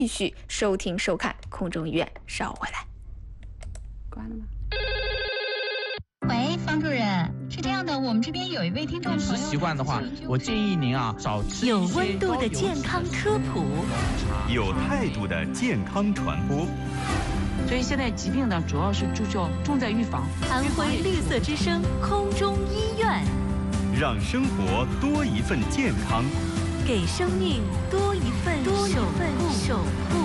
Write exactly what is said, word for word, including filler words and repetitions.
继续收听收看空中医院，稍回来。 关了吗？ 喂，方主任，是这样的，我们这边有一位听众朋友， 饮食习惯的话，我建议您啊少吃有温度的健康科普， 有态度的健康传播。 所以现在疾病呢，主要是注重重在预防。 安徽绿色之声空中医院， 让生活多一份健康， 给生命多一份多一份守护。